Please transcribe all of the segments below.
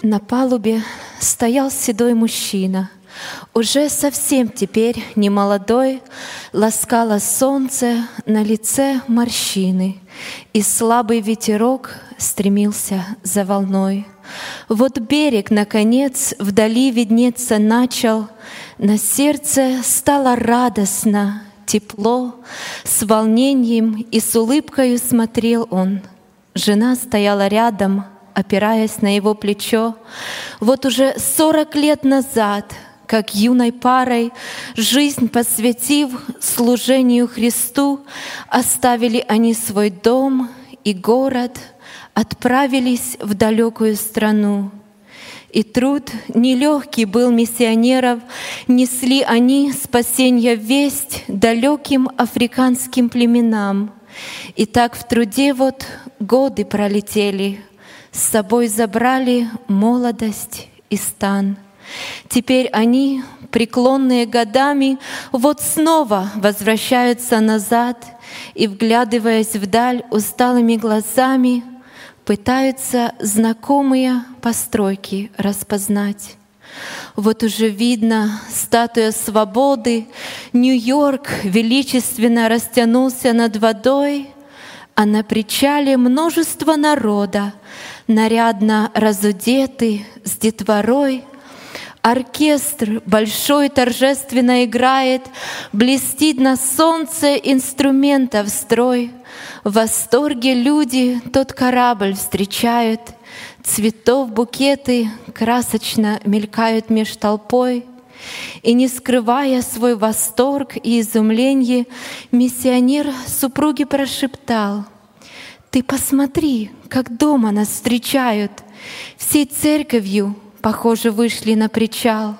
На палубе стоял седой мужчина, уже совсем теперь не молодой, ласкало солнце, на лице морщины, и слабый ветерок стремился за волной. Вот берег, наконец, вдали виднеться начал, на сердце стало радостно, тепло, с волнением и с улыбкою смотрел он. Жена стояла рядом, опираясь на его плечо. Вот уже 40 лет назад, как юной парой, жизнь посвятив служению Христу, оставили они свой дом и город, отправились в далекую страну. И труд нелегкий был миссионеров, несли они спасенья весть далеким африканским племенам. И так в труде вот годы пролетели, с собой забрали молодость и стан. Теперь они, преклонные годами, вот снова возвращаются назад и, вглядываясь вдаль усталыми глазами, пытаются знакомые постройки распознать. Вот уже видно статуя свободы, Нью-Йорк величественно растянулся над водой, а на причале множество народа, нарядно разодеты с детворой. Оркестр большой торжественно играет, блестит на солнце инструментов строй. В восторге люди тот корабль встречают, цветов букеты красочно мелькают меж толпой. И не скрывая свой восторг и изумление, миссионер супруге прошептал: «Ты посмотри, как дома нас встречают, всей церковью, похоже, вышли на причал».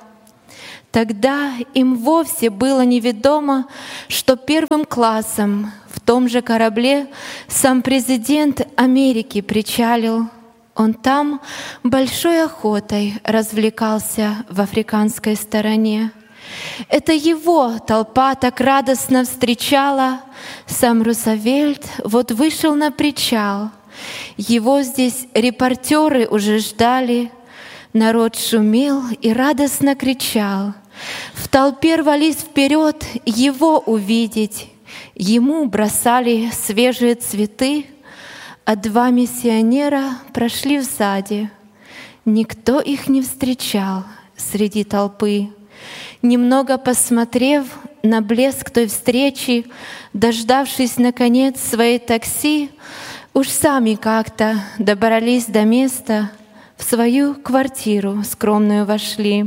Тогда им вовсе было неведомо, что первым классом в том же корабле сам президент Америки причалил. Он там большой охотой развлекался в африканской стороне. Это его толпа так радостно встречала. Сам Рузвельт вот вышел на причал. Его здесь репортеры уже ждали. Народ шумел и радостно кричал. В толпе рвались вперед его увидеть. Ему бросали свежие цветы, а два миссионера прошли сзади. Никто их не встречал среди толпы. Немного посмотрев на блеск той встречи, дождавшись, наконец, своей такси, уж сами как-то добрались до места, в свою квартиру скромную вошли.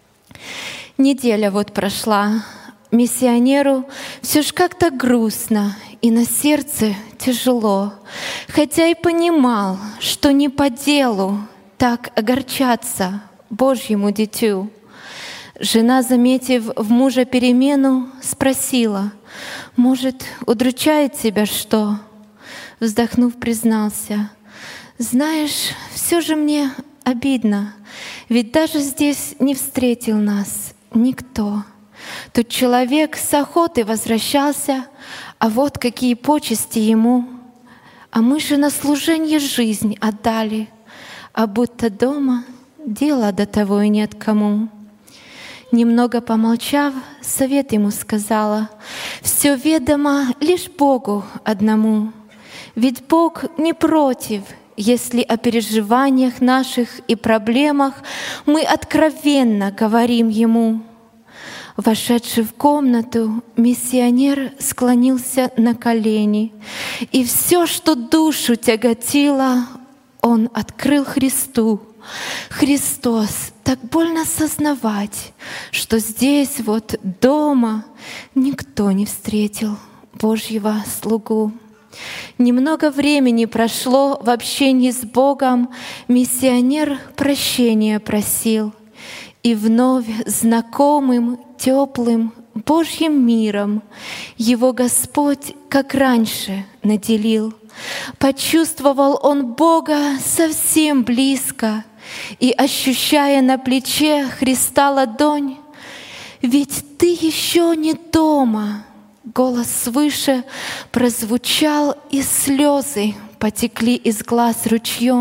Неделя вот прошла. Миссионеру все ж как-то грустно и на сердце тяжело, хотя и понимал, что не по делу так огорчаться Божьему дитю. Жена, заметив в мужа перемену, спросила: «Может, удручает тебя что?» Вздохнув, признался: «Знаешь, все же мне обидно, ведь даже здесь не встретил нас никто. Тут человек с охоты возвращался, а вот какие почести ему. А мы же на служение жизнь отдали, а будто дома дела до того и нет кому». Немного помолчав, совет ему сказала: «Все ведомо лишь Богу одному, ведь Бог не против, если о переживаниях наших и проблемах мы откровенно говорим Ему». Вошедший в комнату, миссионер склонился на колени, и все, что душу тяготило, он открыл Христу. Христос, так больно сознавать, что здесь вот дома никто не встретил Божьего слугу. Немного времени прошло в общении с Богом, миссионер прощения просил, и вновь знакомым, теплым Божьим миром его Господь, как раньше, наделил. Почувствовал он Бога совсем близко, и, ощущая на плече Христа ладонь: «Ведь ты еще не дома!» Голос свыше прозвучал, и слезы потекли из глаз ручьем.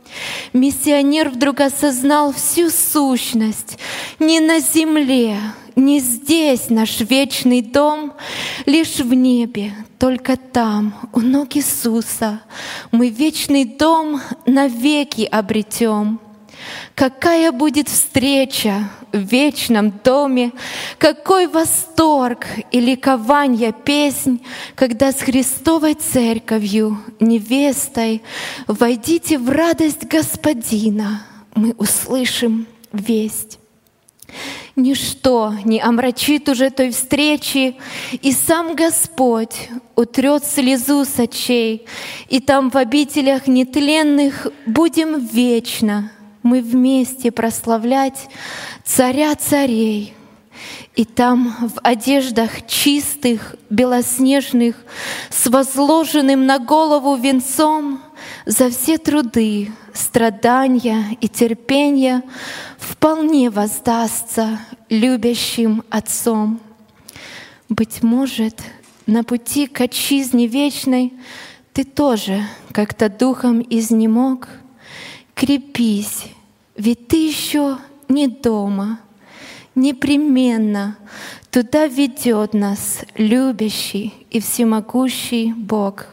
Миссионер вдруг осознал всю сущность. Не на земле, не здесь наш вечный дом, лишь в небе, только там, у ног Иисуса, мы вечный дом навеки обретем. Какая будет встреча в вечном доме, какой восторг и ликование песнь, когда с Христовой Церковью, невестой, войдите в радость Господина, мы услышим весть. Ничто не омрачит уже той встречи, и сам Господь утрет слезу с очей, и там в обителях нетленных будем вечно мы вместе прославлять Царя царей. И там в одеждах чистых, белоснежных, с возложенным на голову венцом за все труды, страдания и терпения вполне воздастся любящим Отцом. Быть может, на пути к отчизне вечной ты тоже как-то духом изнемог. Крепись, ведь ты еще не дома. Непременно туда ведет нас любящий и всемогущий Бог.